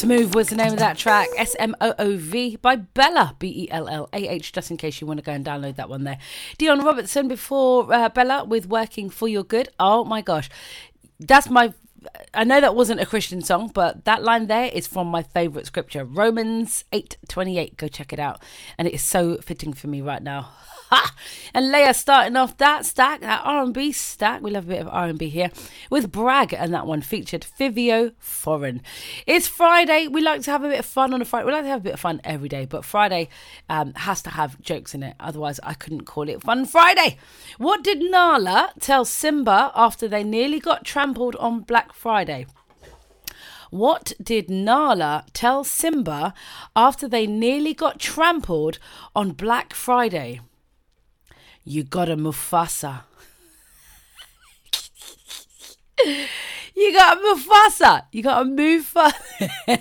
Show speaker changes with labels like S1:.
S1: Smooth was the name of that track. SMOOV by Bella, BELLAH, just in case you want to go and download that one there. Dion Robertson before Bella with Working for Your Good. Oh my gosh. I know that wasn't a Christian song, but that line there is from my favourite scripture, Romans 8:28. Go check it out. And it is so fitting for me right now. Ha! And Leia starting off that stack, that R&B stack. We love a bit of R&B here with Bragg, and that one featured Fivio Foreign. It's Friday. We like to have a bit of fun on a Friday. We like to have a bit of fun every day, but Friday has to have jokes in it. Otherwise, I couldn't call it Fun Friday. What did Nala tell Simba after they nearly got trampled on Black Friday? What did Nala tell Simba after they nearly got trampled on Black Friday? You got a Mufasa. You got a Mufasa. You got a Mufasa.